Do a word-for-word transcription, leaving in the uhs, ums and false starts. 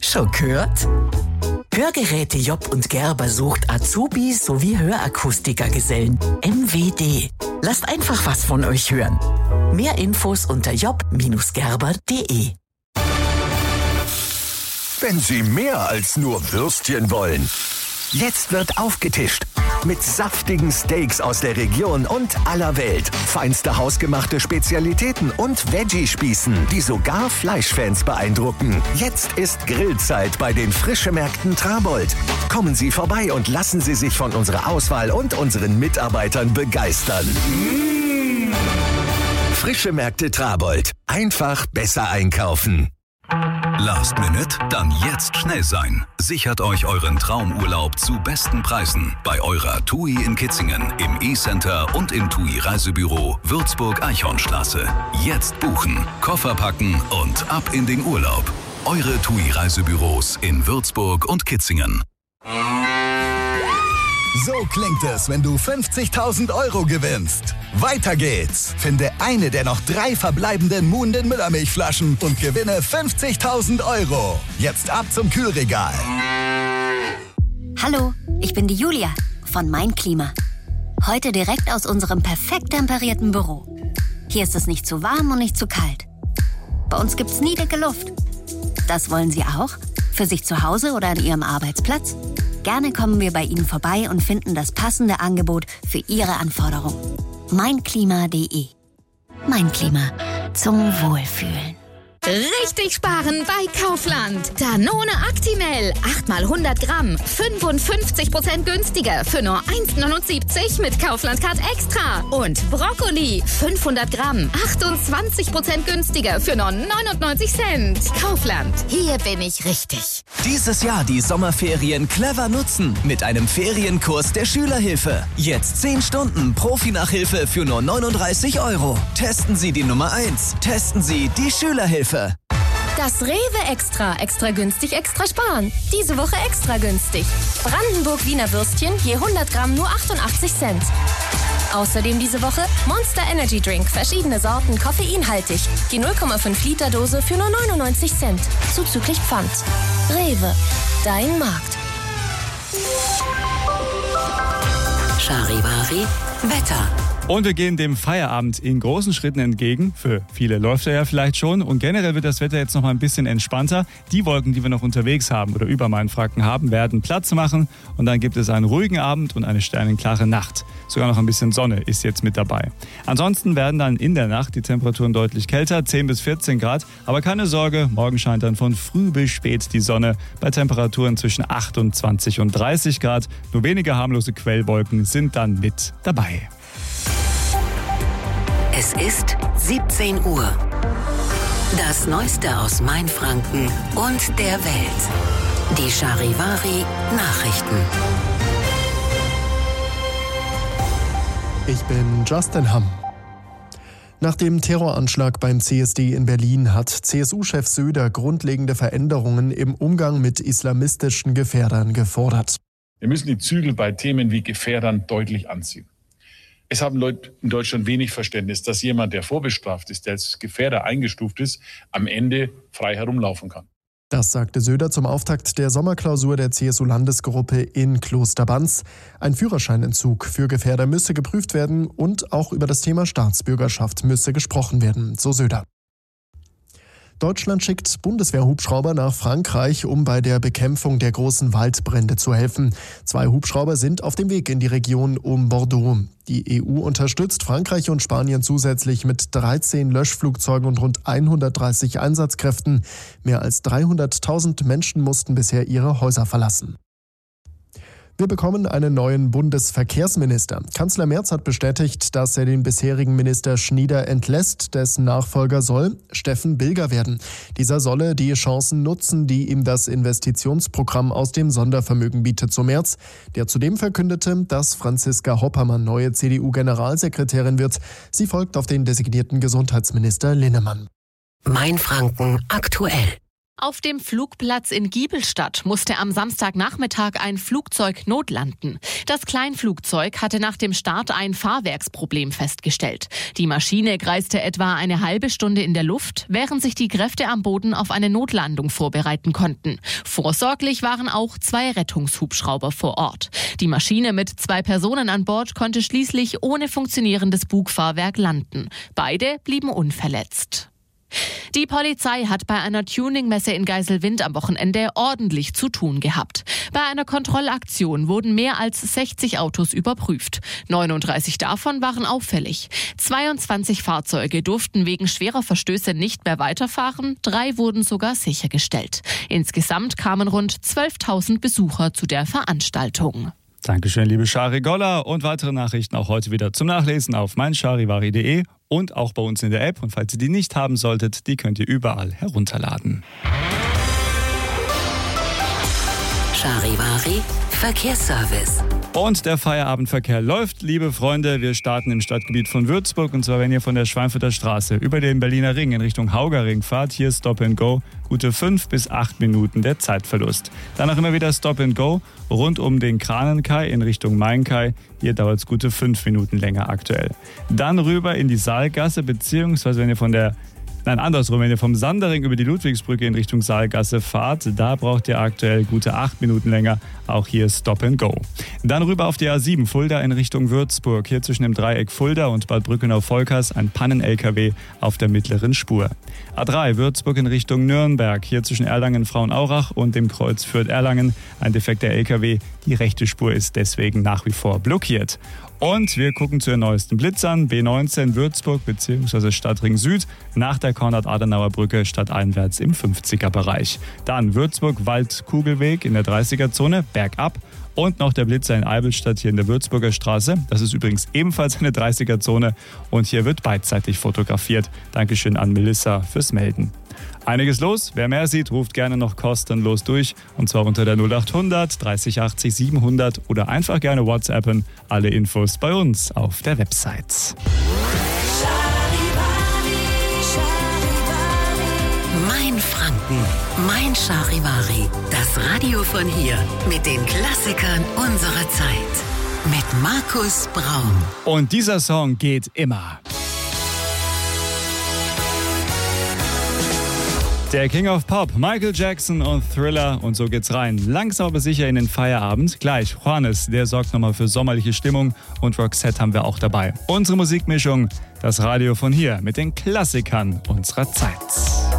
Schon gehört? Hörgeräte Job und Gerber sucht Azubis sowie Hörakustikergesellen. M W D. Lasst einfach was von euch hören. Mehr Infos unter job Bindestrich gerber punkt de. Wenn Sie mehr als nur Würstchen wollen. Jetzt wird aufgetischt. Mit saftigen Steaks aus der Region und aller Welt. Feinste hausgemachte Spezialitäten und Veggie-Spießen, die sogar Fleischfans beeindrucken. Jetzt ist Grillzeit bei den Frischemärkten Trabold. Kommen Sie vorbei und lassen Sie sich von unserer Auswahl und unseren Mitarbeitern begeistern. Mmh. Frischemärkte Trabold. Einfach besser einkaufen. Last Minute? Dann jetzt schnell sein. Sichert euch euren Traumurlaub zu besten Preisen bei eurer TUI in Kitzingen, im E-Center und im TUI Reisebüro Würzburg-Eichhornstraße. Jetzt buchen, Koffer packen und ab in den Urlaub. Eure TUI Reisebüros in Würzburg und Kitzingen. So klingt es, wenn du fünfzigtausend Euro gewinnst. Weiter geht's. Finde eine der noch drei verbleibenden Moon den Müllermilchflaschen und gewinne fünfzigtausend Euro. Jetzt ab zum Kühlregal. Hallo, ich bin die Julia von Mein Klima. Heute direkt aus unserem perfekt temperierten Büro. Hier ist es nicht zu warm und nicht zu kalt. Bei uns gibt's nie dicke Luft. Das wollen Sie auch? Für sich zu Hause oder an Ihrem Arbeitsplatz? Gerne kommen wir bei Ihnen vorbei und finden das passende Angebot für Ihre Anforderungen. mein klima punkt de. Mein Klima. Zum Wohlfühlen. Richtig sparen bei Kaufland. Danone Actimel. acht mal hundert Gramm. fünfundfünfzig Prozent günstiger für nur eins neunundsiebzig mit Kaufland Card Extra. Und Brokkoli. fünfhundert Gramm. achtundzwanzig Prozent günstiger für nur neunundneunzig Cent. Kaufland. Hier bin ich richtig. Dieses Jahr die Sommerferien clever nutzen mit einem Ferienkurs der Schülerhilfe. Jetzt zehn Stunden Profi-Nachhilfe für nur neununddreißig Euro. Testen Sie die Nummer eins. Testen Sie die Schülerhilfe. Das Rewe Extra. Extra günstig, extra sparen. Diese Woche extra günstig. Brandenburg Wiener Würstchen je hundert Gramm nur achtundachtzig Cent. Außerdem diese Woche Monster Energy Drink. Verschiedene Sorten, koffeinhaltig. Die null Komma fünf Liter Dose für nur neunundneunzig Cent. Zuzüglich Pfand. Rewe. Dein Markt. Charivari Wetter. Und wir gehen dem Feierabend in großen Schritten entgegen. Für viele läuft er ja vielleicht schon. Und generell wird das Wetter jetzt noch mal ein bisschen entspannter. Die Wolken, die wir noch unterwegs haben oder über Mainfranken haben, werden Platz machen. Und dann gibt es einen ruhigen Abend und eine sternenklare Nacht. Sogar noch ein bisschen Sonne ist jetzt mit dabei. Ansonsten werden dann in der Nacht die Temperaturen deutlich kälter, zehn bis vierzehn Grad. Aber keine Sorge, morgen scheint dann von früh bis spät die Sonne bei Temperaturen zwischen achtundzwanzig und dreißig Grad. Nur wenige harmlose Quellwolken sind dann mit dabei. Es ist siebzehn Uhr. Das Neueste aus Mainfranken und der Welt. Die Charivari Nachrichten. Ich bin Justin Hamm. Nach dem Terroranschlag beim C S D in Berlin hat C S U-Chef Söder grundlegende Veränderungen im Umgang mit islamistischen Gefährdern gefordert. Wir müssen die Zügel bei Themen wie Gefährdern deutlich anziehen. Es haben Leute in Deutschland wenig Verständnis, dass jemand, der vorbestraft ist, der als Gefährder eingestuft ist, am Ende frei herumlaufen kann. Das sagte Söder zum Auftakt der Sommerklausur der C S U-Landesgruppe in Klosterbanz. Ein Führerscheinentzug für Gefährder müsse geprüft werden und auch über das Thema Staatsbürgerschaft müsse gesprochen werden, so Söder. Deutschland schickt Bundeswehrhubschrauber nach Frankreich, um bei der Bekämpfung der großen Waldbrände zu helfen. Zwei Hubschrauber sind auf dem Weg in die Region um Bordeaux. Die E U unterstützt Frankreich und Spanien zusätzlich mit dreizehn Löschflugzeugen und rund hundertdreißig Einsatzkräften. Mehr als dreihunderttausend Menschen mussten bisher ihre Häuser verlassen. Wir bekommen einen neuen Bundesverkehrsminister. Kanzler Merz hat bestätigt, dass er den bisherigen Minister Schnieder entlässt. Dessen Nachfolger soll Steffen Bilger werden. Dieser solle die Chancen nutzen, die ihm das Investitionsprogramm aus dem Sondervermögen bietet, so Merz, der zudem verkündete, dass Franziska Hoppermann neue C D U-Generalsekretärin wird. Sie folgt auf den designierten Gesundheitsminister Linnemann. Mainfranken aktuell. Auf dem Flugplatz in Giebelstadt musste am Samstagnachmittag ein Flugzeug notlanden. Das Kleinflugzeug hatte nach dem Start ein Fahrwerksproblem festgestellt. Die Maschine kreiste etwa eine halbe Stunde in der Luft, während sich die Kräfte am Boden auf eine Notlandung vorbereiten konnten. Vorsorglich waren auch zwei Rettungshubschrauber vor Ort. Die Maschine mit zwei Personen an Bord konnte schließlich ohne funktionierendes Bugfahrwerk landen. Beide blieben unverletzt. Die Polizei hat bei einer Tuningmesse in Geiselwind am Wochenende ordentlich zu tun gehabt. Bei einer Kontrollaktion wurden mehr als sechzig Autos überprüft. neununddreißig davon waren auffällig. zweiundzwanzig Fahrzeuge durften wegen schwerer Verstöße nicht mehr weiterfahren, drei wurden sogar sichergestellt. Insgesamt kamen rund zwölftausend Besucher zu der Veranstaltung. Dankeschön, liebe Shari Goller. Und weitere Nachrichten auch heute wieder zum Nachlesen auf mein charivari punkt de und auch bei uns in der App. Und falls ihr die nicht haben solltet, die könnt ihr überall herunterladen. Charivari Verkehrsservice. Und der Feierabendverkehr läuft, liebe Freunde. Wir starten im Stadtgebiet von Würzburg. Und zwar, wenn ihr von der Schweinfurter Straße über den Berliner Ring in Richtung Haugerring fahrt, hier Stop and Go, gute fünf bis acht Minuten der Zeitverlust. Dann auch immer wieder Stop and Go rund um den Kranenkai in Richtung Mainkai. Hier dauert es gute fünf Minuten länger aktuell. Dann rüber in die Saalgasse, beziehungsweise wenn ihr von der Nein, andersrum, wenn ihr vom Sandering über die Ludwigsbrücke in Richtung Saalgasse fahrt, da braucht ihr aktuell gute acht Minuten länger. Auch hier Stop and Go. Dann rüber auf die A sieben, Fulda in Richtung Würzburg. Hier zwischen dem Dreieck Fulda und Bad Brückenau-Volkers ein Pannen-L K W auf der mittleren Spur. A drei, Würzburg in Richtung Nürnberg. Hier zwischen Erlangen-Frauenaurach und dem Kreuz Fürth-Erlangen ein defekter L K W. Die rechte Spur ist deswegen nach wie vor blockiert. Und wir gucken zu den neuesten Blitzern. B neunzehn Würzburg bzw. Stadtring Süd nach der Konrad-Adenauer-Brücke stadteinwärts im fünfziger-Bereich. Dann Würzburg-Wald-Kugelweg in der dreißiger-Zone bergab. Und noch der Blitzer in Eibelstadt hier in der Würzburger Straße. Das ist übrigens ebenfalls eine dreißiger-Zone. Und hier wird beidseitig fotografiert. Dankeschön an Melissa fürs Melden. Einiges los. Wer mehr sieht, ruft gerne noch kostenlos durch. Und zwar unter der null achthundert dreißig achtzig siebenhundert oder einfach gerne WhatsAppen. Alle Infos bei uns auf der Website. Mein Franken, mein Charivari. Das Radio von hier mit den Klassikern unserer Zeit. Mit Markus Braun. Und dieser Song geht immer. Der King of Pop, Michael Jackson und Thriller. Und so geht's rein. Langsam aber sicher in den Feierabend. Gleich Juanes, der sorgt nochmal für sommerliche Stimmung. Und Roxette haben wir auch dabei. Unsere Musikmischung, das Radio von hier mit den Klassikern unserer Zeit.